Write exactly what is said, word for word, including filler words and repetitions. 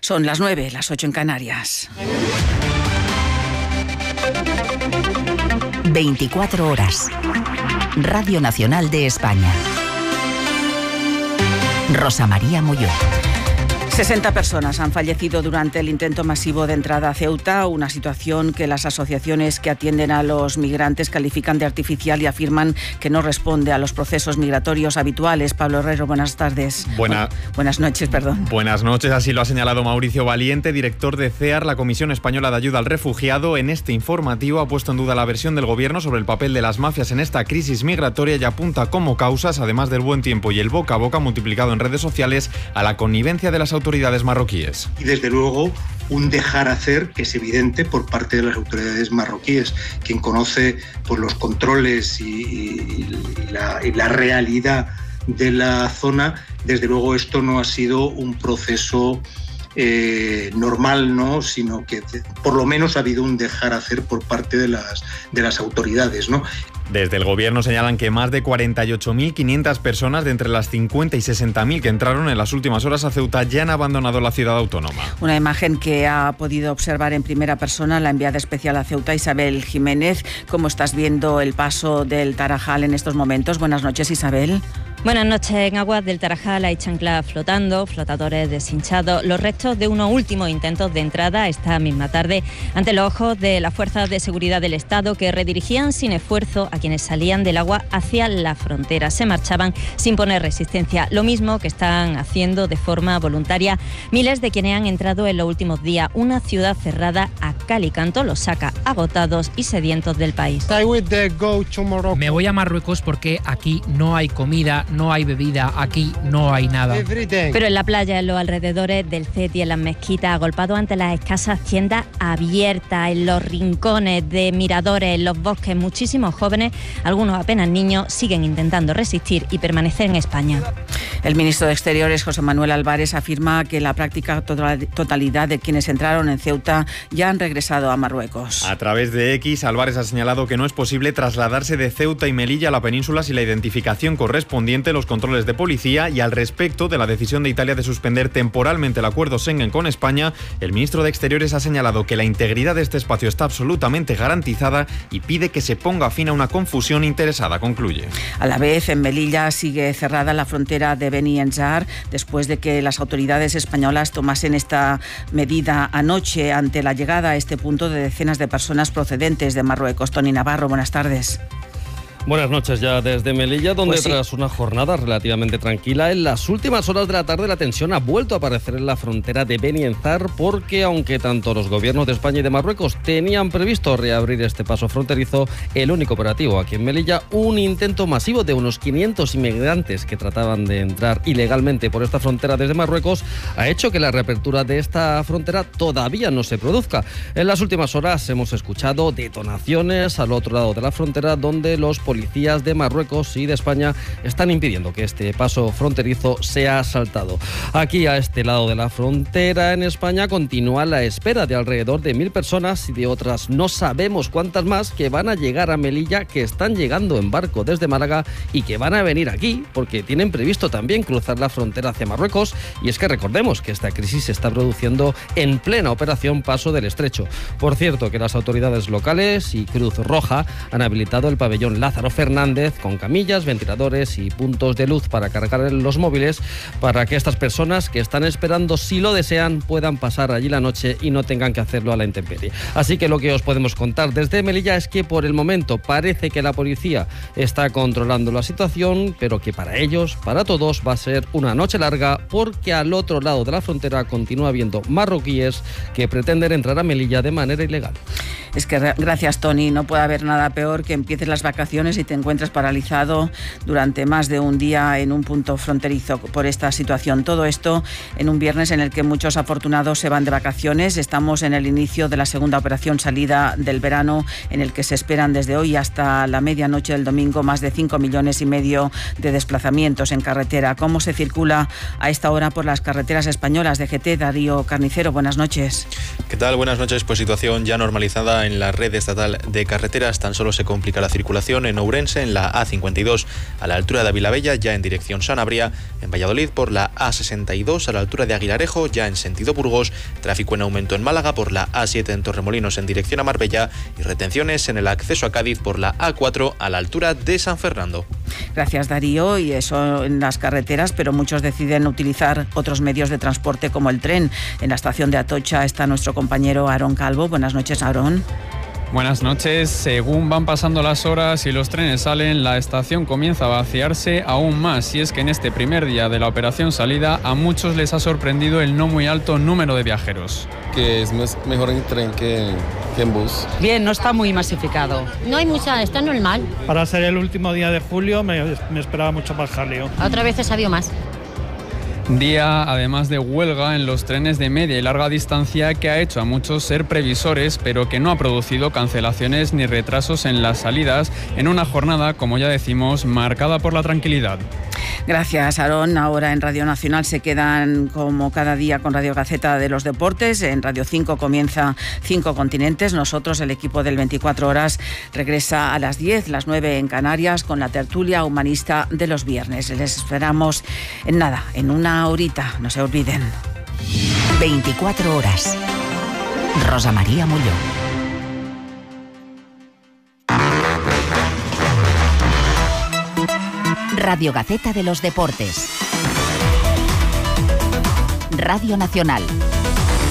Son las nueve, las ocho en Canarias. veinticuatro horas. Radio Nacional de España. Rosa María Molló. sesenta personas han fallecido durante el intento masivo de entrada a Ceuta, una situación que las asociaciones que atienden a los migrantes califican de artificial y afirman que no responde a los procesos migratorios habituales. Pablo Herrero, buenas tardes. Buena... Bu- buenas noches, perdón. Buenas noches, así lo ha señalado Mauricio Valiente, director de C E A R, la Comisión Española de Ayuda al Refugiado. En este informativo ha puesto en duda la versión del Gobierno sobre el papel de las mafias en esta crisis migratoria y apunta como causas, además del buen tiempo y el boca a boca multiplicado en redes sociales, a la connivencia de las autoridades autoridades marroquíes. Y desde luego un dejar hacer que es evidente por parte de las autoridades marroquíes. Quien conoce pues, los controles y, y, y, la, y la realidad de la zona, desde luego esto no ha sido un proceso eh, normal, ¿no? Sino que por lo menos ha habido un dejar hacer por parte de las, de las autoridades, ¿no? Desde el Gobierno señalan que más de cuarenta y ocho mil quinientas personas de entre las cincuenta y sesenta mil que entraron en las últimas horas a Ceuta ya han abandonado la ciudad autónoma. Una imagen que ha podido observar en primera persona la enviada especial a Ceuta, Isabel Jiménez. ¿Cómo estás viendo el paso del Tarajal en estos momentos? Buenas noches, Isabel. Buenas noches. En aguas del Tarajal hay chanclas flotando, flotadores deshinchados, los restos de unos últimos intentos de entrada esta misma tarde ante los ojos de las fuerzas de seguridad del Estado, que redirigían sin esfuerzo a quienes salían del agua hacia la frontera. Se marchaban sin poner resistencia, lo mismo que están haciendo de forma voluntaria miles de quienes han entrado en los últimos días. Una ciudad cerrada a cal y canto los saca agotados y sedientos del país. Me voy a Marruecos porque aquí no hay comida, no hay bebida, aquí no hay nada. Pero en la playa, en los alrededores del C E T y en las mezquitas, agolpado ante las escasas tiendas abiertas, en los rincones de miradores, en los bosques, muchísimos jóvenes, algunos apenas niños, siguen intentando resistir y permanecer en España. El ministro de Exteriores, José Manuel Álvarez, afirma que la práctica totalidad de quienes entraron en Ceuta ya han regresado a Marruecos. A través de X, Álvarez ha señalado que no es posible trasladarse de Ceuta y Melilla a la península sin la identificación correspondiente, los controles de policía. Y al respecto de la decisión de Italia de suspender temporalmente el acuerdo Schengen con España, el ministro de Exteriores ha señalado que la integridad de este espacio está absolutamente garantizada y pide que se ponga fin a una confusión interesada, concluye. A la vez, en Melilla sigue cerrada la frontera de Beni Enzar después de que las autoridades españolas tomasen esta medida anoche ante la llegada a este punto de decenas de personas procedentes de Marruecos. Tony Navarro, buenas tardes. Buenas noches ya desde Melilla, donde Pues sí. tras una jornada relativamente tranquila, en las últimas horas de la tarde la tensión ha vuelto a aparecer en la frontera de Beni Enzar, porque aunque tanto los gobiernos de España y de Marruecos tenían previsto reabrir este paso fronterizo, el único operativo aquí en Melilla, un intento masivo de unos quinientos inmigrantes que trataban de entrar ilegalmente por esta frontera desde Marruecos, ha hecho que la reapertura de esta frontera todavía no se produzca. En las últimas horas hemos escuchado detonaciones al otro lado de la frontera, donde los policías policías de Marruecos y de España están impidiendo que este paso fronterizo sea asaltado. Aquí, a este lado de la frontera, en España, continúa la espera de alrededor de mil personas y de otras no sabemos cuántas más que van a llegar a Melilla, que están llegando en barco desde Málaga y que van a venir aquí porque tienen previsto también cruzar la frontera hacia Marruecos. Y es que recordemos que esta crisis se está produciendo en plena operación Paso del Estrecho. Por cierto, que las autoridades locales y Cruz Roja han habilitado el pabellón Lázaro Fernández con camillas, ventiladores y puntos de luz para cargar los móviles, para que estas personas que están esperando, si lo desean, puedan pasar allí la noche y no tengan que hacerlo a la intemperie. Así que lo que os podemos contar desde Melilla es que por el momento parece que la policía está controlando la situación, pero que para ellos, para todos, va a ser una noche larga, porque al otro lado de la frontera continúa habiendo marroquíes que pretenden entrar a Melilla de manera ilegal. Es que gracias, Tony, no puede haber nada peor que empieces las vacaciones y te encuentras paralizado durante más de un día en un punto fronterizo por esta situación. Todo esto en un viernes en el que muchos afortunados se van de vacaciones. Estamos en el inicio de la segunda operación salida del verano, en el que se esperan desde hoy hasta la medianoche del domingo más de cinco millones y medio de desplazamientos en carretera. ¿Cómo se circula a esta hora por las carreteras españolas? D G T, Darío Carnicero, buenas noches. ¿Qué tal? Buenas noches. Pues situación ya normalizada en la red estatal de carreteras. Tan solo se complica la circulación en en Ourense, en la A cincuenta y dos a la altura de Vilabella, ya en dirección Sanabria, en Valladolid por la A sesenta y dos a la altura de Aguilarejo, ya en sentido Burgos, tráfico en aumento en Málaga por la A siete en Torremolinos en dirección a Marbella y retenciones en el acceso a Cádiz por la A cuatro a la altura de San Fernando. Gracias, Darío. Y eso en las carreteras, pero muchos deciden utilizar otros medios de transporte como el tren. En la estación de Atocha está nuestro compañero Aarón Calvo. Buenas noches, Aarón. Buenas noches. Según van pasando las horas y los trenes salen, la estación comienza a vaciarse aún más. Y es que en este primer día de la operación salida a muchos les ha sorprendido el no muy alto número de viajeros. Que es mejor en tren que, que en bus. Bien, no está muy masificado. No hay mucha, está normal. Para ser el último día de julio me, me esperaba mucho más jaleo. Otra vez ha habido más. Día, además de huelga en los trenes de media y larga distancia que ha hecho a muchos ser previsores, pero que no ha producido cancelaciones ni retrasos en las salidas, en una jornada, como ya decimos, marcada por la tranquilidad. Gracias, Aarón. Ahora en Radio Nacional se quedan como cada día con Radio Gaceta de los Deportes. En Radio cinco comienza Cinco Continentes. Nosotros, el equipo del veinticuatro horas, regresa a las diez, las nueve en Canarias, con la tertulia humanista de los viernes. Les esperamos en nada, en una horita. No se olviden. veinticuatro horas. Rosa María Molló. Radio Gaceta de los Deportes. Radio Nacional.